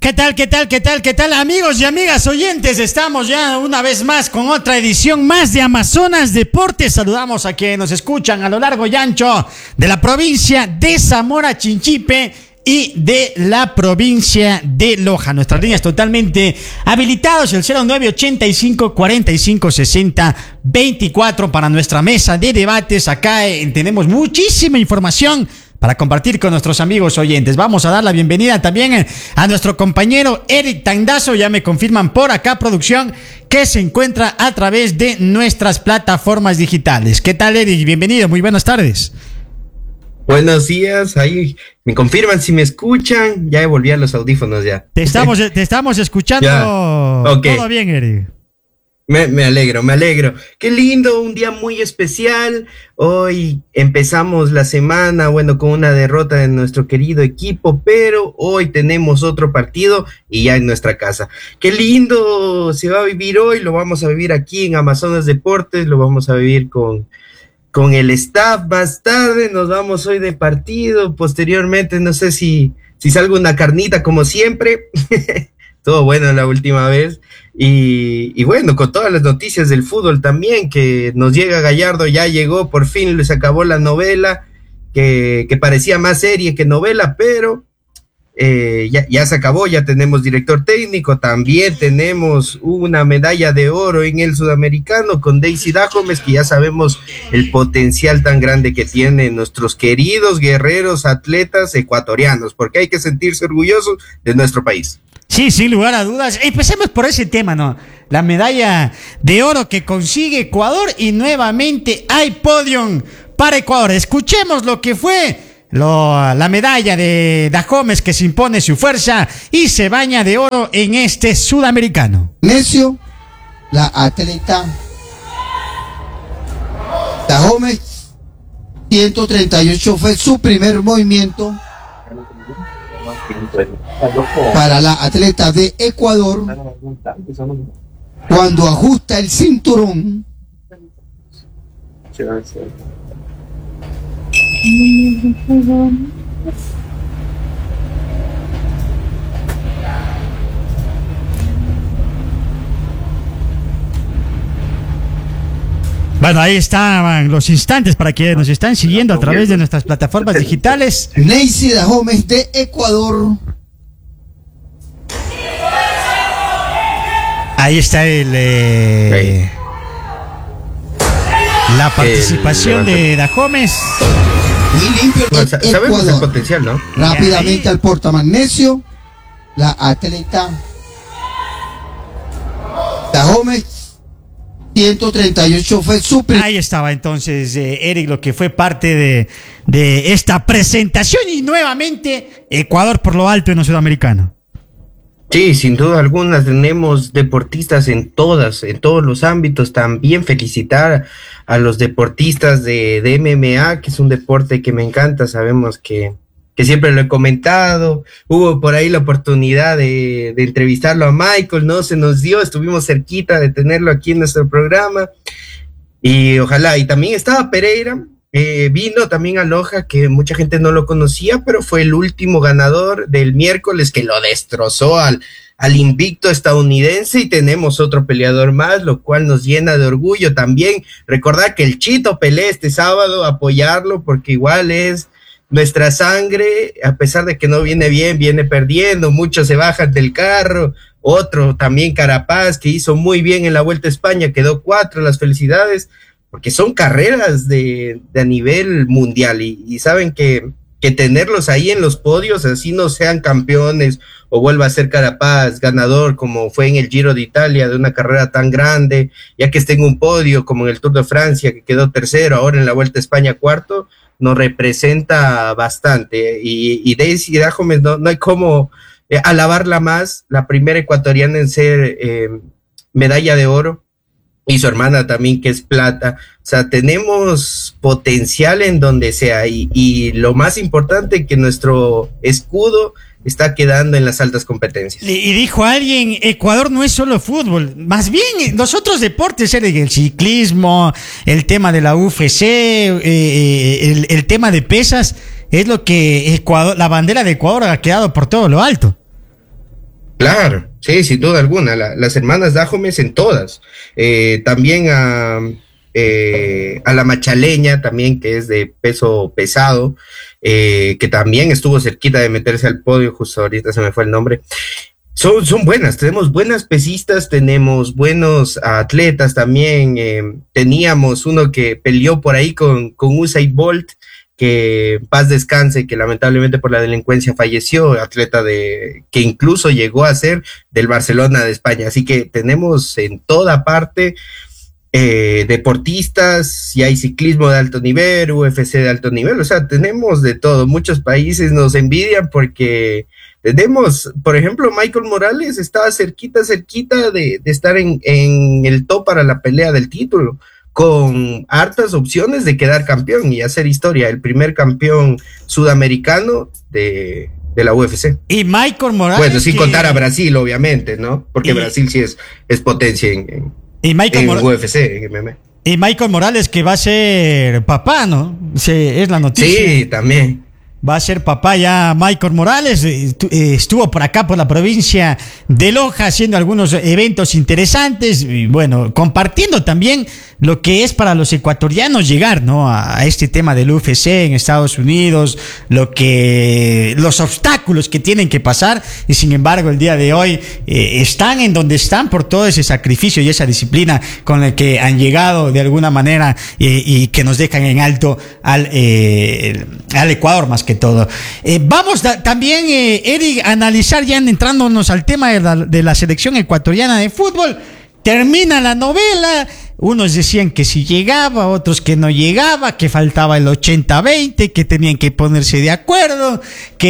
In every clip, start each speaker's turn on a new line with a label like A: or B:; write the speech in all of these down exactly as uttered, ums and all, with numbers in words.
A: ¿Qué tal, qué tal, qué tal, qué tal, amigos y amigas oyentes? Estamos ya una vez más con otra edición más de Amazonas Deportes. Saludamos a quienes nos escuchan a lo largo y ancho de la provincia de Zamora Chinchipe y de la provincia de Loja. Nuestras líneas totalmente habilitadas, el cero nueve ochenta y cinco cuarenta y cinco sesenta veinticuatro para nuestra mesa de debates. Acá eh, tenemos muchísima información para compartir con nuestros amigos oyentes. Vamos a dar la bienvenida también a nuestro compañero Eric Tandazo. Ya me confirman por acá, producción, que se encuentra a través de nuestras plataformas digitales. ¿Qué tal, Eric? Bienvenido, muy buenas tardes.
B: Buenos días, ahí me confirman si me escuchan. Ya volví a los audífonos ya.
A: Te estamos, te estamos escuchando.
B: Okay.
A: Todo bien, Eric.
B: Me, me alegro, me alegro. Qué lindo, un día muy especial. Hoy empezamos la semana, bueno, con una derrota de nuestro querido equipo, pero hoy tenemos otro partido y ya en nuestra casa. Qué lindo se va a vivir hoy, lo vamos a vivir aquí en Amazonas Deportes, lo vamos a vivir con, con el staff. Más tarde nos vamos hoy de partido, posteriormente no sé si, si salgo una carnita como siempre. Todo bueno la última vez, y, y bueno, con todas las noticias del fútbol también, que nos llega Gallardo, ya llegó, por fin les acabó la novela, que, que parecía más serie que novela, pero eh, ya, ya se acabó, ya tenemos director técnico, también tenemos una medalla de oro en el sudamericano con Daisy Dahomes, que ya sabemos el potencial tan grande que tienen nuestros queridos guerreros atletas ecuatorianos, porque hay que sentirse orgullosos de nuestro país.
A: Sí, sin lugar a dudas. Empecemos por ese tema, ¿no? La medalla de oro que consigue Ecuador y nuevamente hay podium para Ecuador. Escuchemos lo que fue lo, la medalla de Dahomes, que se impone su fuerza y se baña de oro en este sudamericano.
C: Necio, la atleta Dahomes, ciento treinta y ocho fue su primer movimiento para la atleta de Ecuador. Cuando ajusta el cinturón,
A: bueno, ahí estaban los instantes para quienes nos están siguiendo a través de nuestras plataformas digitales.
C: Daisy Dahomes de Ecuador.
A: Ahí está el eh, la participación el, de Dahomes.
C: Muy limpio el,
B: bueno, el sabemos el potencial, ¿no?
C: Rápidamente al portamagnesio, la atleta Dahomes, ciento treinta y ocho fue su primer.
A: Ahí estaba entonces eh, Eric, lo que fue parte de, de esta presentación, y nuevamente Ecuador por lo alto en el sudamericano.
B: Sí, sin duda alguna tenemos deportistas en todas, en todos los ámbitos. También felicitar a los deportistas de, de M M A, que es un deporte que me encanta. Sabemos que, que siempre lo he comentado. Hubo por ahí la oportunidad de, de entrevistarlo a Michael, no se nos dio, estuvimos cerquita de tenerlo aquí en nuestro programa. Y ojalá, y también estaba Pereira. Eh, vino también a Loja, que mucha gente no lo conocía, pero fue el último ganador del miércoles, que lo destrozó al, al invicto estadounidense, y tenemos otro peleador más, lo cual nos llena de orgullo. También recordar que el Chito pelea este sábado, apoyarlo, porque igual es nuestra sangre, a pesar de que no viene bien, viene perdiendo, muchos se bajan del carro. Otro también, Carapaz, que hizo muy bien en la Vuelta a España, quedó cuatro, las felicidades, porque son carreras de, de a nivel mundial, y, y saben que, que tenerlos ahí en los podios, así no sean campeones o vuelva a ser Carapaz ganador como fue en el Giro de Italia, de una carrera tan grande, ya que esté en un podio como en el Tour de Francia, que quedó tercero, ahora en la Vuelta a España cuarto, nos representa bastante. Y, y Daisy Dahomes no, no hay cómo eh, alabarla más, la primera ecuatoriana en ser eh, medalla de oro, y su hermana también, que es plata. O sea, tenemos potencial en donde sea, y, y lo más importante, que nuestro escudo está quedando en las altas competencias.
A: Y dijo alguien, Ecuador no es solo fútbol, más bien los otros deportes, el ciclismo, el tema de la U F C, eh, el, el tema de pesas, es lo que Ecuador, la bandera de Ecuador ha quedado por todo lo alto.
B: Claro, sí, sin duda alguna, la, las hermanas Dahomes en todas, eh, también a, eh, a la Machaleña también, que es de peso pesado, eh, que también estuvo cerquita de meterse al podio, justo ahorita se me fue el nombre. Son, son buenas, tenemos buenas pesistas, tenemos buenos atletas también, eh, teníamos uno que peleó por ahí con, con Usain Bolt, que en paz descanse, que lamentablemente por la delincuencia falleció, atleta de que incluso llegó a ser del Barcelona de España, así que tenemos en toda parte eh, deportistas, y hay ciclismo de alto nivel, U F C de alto nivel, o sea, tenemos de todo. Muchos países nos envidian porque tenemos, por ejemplo, Michael Morales estaba cerquita, cerquita de, de estar en, en el top para la pelea del título, con hartas opciones de quedar campeón y hacer historia, el primer campeón sudamericano de, de la U F C.
A: Y Michael Morales.
B: Bueno, sin
A: que...
B: contar a Brasil, obviamente, ¿no? Porque y... Brasil sí es, es potencia en, en,
A: y Michael
B: en
A: Mor...
B: U F C, en M M A.
A: Y Michael Morales, que va a ser papá, ¿no? Sí, es la noticia.
B: Sí, también.
A: Va a ser papá ya Michael Morales, estuvo por acá por la provincia de Loja haciendo algunos eventos interesantes y bueno, compartiendo también lo que es para los ecuatorianos llegar, ¿no? A, a este tema del U F C en Estados Unidos, lo que, los obstáculos que tienen que pasar y sin embargo el día de hoy eh, están en donde están por todo ese sacrificio y esa disciplina con la que han llegado de alguna manera eh, y que nos dejan en alto al, eh, al Ecuador más que que todo. Eh, vamos da, también, eh, Eric, a analizar ya entrándonos al tema de la, de la selección ecuatoriana de fútbol. Termina la novela, unos decían que sí llegaba, otros que no llegaba, que faltaba el ochenta veinte, que tenían que ponerse de acuerdo,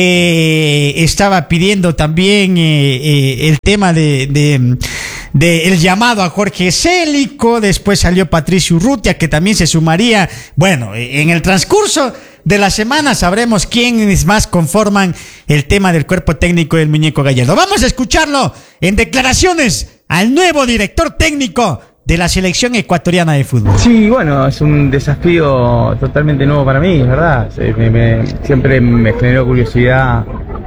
A: que estaba pidiendo también eh, eh, el tema de, de, de el llamado a Jorge Célico, después salió Patricio Urrutia, que también se sumaría. Bueno, en el transcurso de la semana sabremos quiénes más conforman el tema del cuerpo técnico del Muñeco Gallardo. Vamos a escucharlo en declaraciones al nuevo director técnico de la selección ecuatoriana de fútbol.
D: Sí, bueno, es un desafío totalmente nuevo para mí, ¿verdad? Me, me, siempre me generó curiosidad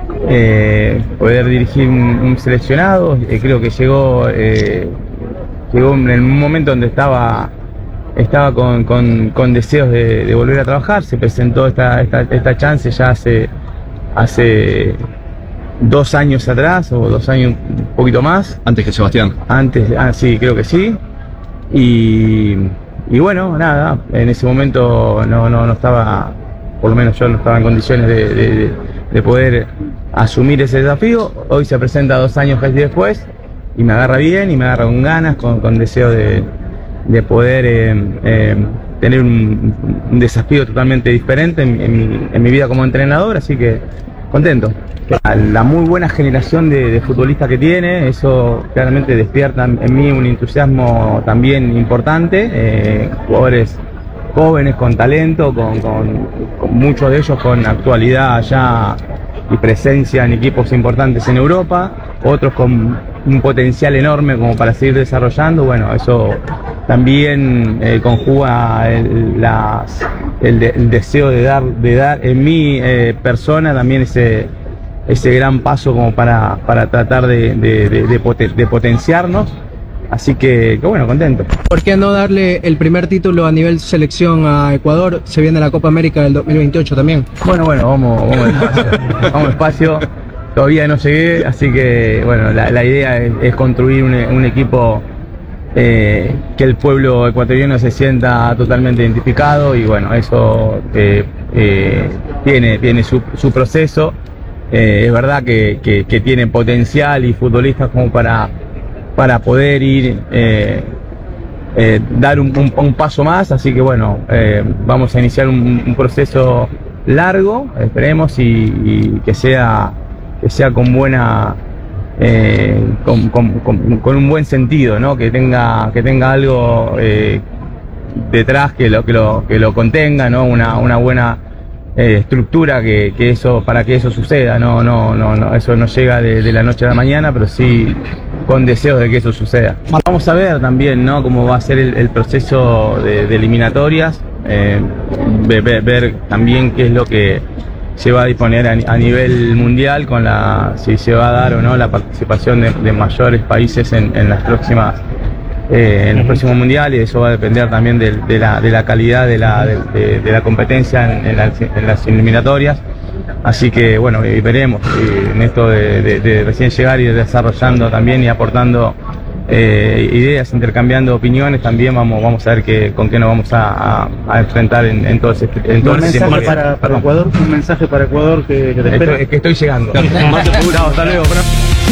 D: eh, poder dirigir un, un seleccionado. Eh, creo que llegó, eh, llegó en un momento donde estaba... Estaba con, con, con deseos de, de volver a trabajar. Se presentó esta, esta, esta chance ya hace, hace dos años atrás, o dos años, un poquito más.
E: Antes que Sebastián.
D: Antes, ah, sí, creo que sí. Y, y bueno, nada, en ese momento no, no, no estaba, por lo menos yo no estaba en condiciones de, de, de poder asumir ese desafío. Hoy se presenta dos años casi después y me agarra bien y me agarra con ganas, con, con deseo de... de poder eh, eh, tener un, un desafío totalmente diferente en, en, mi, en mi vida como entrenador, así que contento. La muy buena generación de, de futbolistas que tiene, eso claramente despierta en mí un entusiasmo también importante, eh, jugadores jóvenes con talento, con, con, con muchos de ellos con actualidad ya y presencia en equipos importantes en Europa, otros con un potencial enorme como para seguir desarrollando. Bueno, eso también eh, conjuga el, las, el, de, el deseo de dar, de dar en mi eh, persona también ese, ese gran paso como para, para tratar de, de, de, de, poten, de potenciarnos. Así que, que bueno, contento.
F: ¿Por qué no darle el primer título a nivel selección a Ecuador? Se viene la Copa América del dos mil veintiocho también.
D: Bueno, bueno, vamos, vamos despacio. Vamos despacio. Todavía no llegué, así que bueno, la, la idea es, es construir un, un equipo eh, que el pueblo ecuatoriano se sienta totalmente identificado y bueno, eso eh, eh, tiene, tiene su, su proceso. Eh, es verdad que, que, que tiene potencial y futbolistas como para, para poder ir, eh, eh, dar un, un, un paso más, así que bueno, eh, vamos a iniciar un, un proceso largo, esperemos, y, y que sea... que sea con buena, eh, con, con, con, con un buen sentido, ¿no? Que tenga, que tenga algo eh, detrás que lo, que lo, que lo contenga, ¿no? Una, una buena eh, estructura que, que eso, para que eso suceda, no, no, no, no, eso no llega de, de la noche a la mañana, pero sí con deseos de que eso suceda. Vamos a ver también, ¿no? Cómo va a ser el, el proceso de, de eliminatorias, eh, ver, ver también qué es lo que se va a disponer a, a nivel mundial con la, si se va a dar o no la participación de, de mayores países en, en las próximas eh, en los próximos mundiales. Eso va a depender también de, de, la, de la calidad de la, de, de, de la competencia en, en, la, en las eliminatorias. Así que bueno, y veremos y en esto de, de, de recién llegar y de desarrollando también y aportando eh, ideas, intercambiando opiniones, también vamos vamos a ver que, con qué nos vamos a, a, a enfrentar en, en todo ese, en todo
E: un
D: ese
E: mensaje
D: tiempo.
E: para, para Ecuador, un mensaje para Ecuador que, que te espera.
D: Estoy, que estoy llegando. Hasta luego.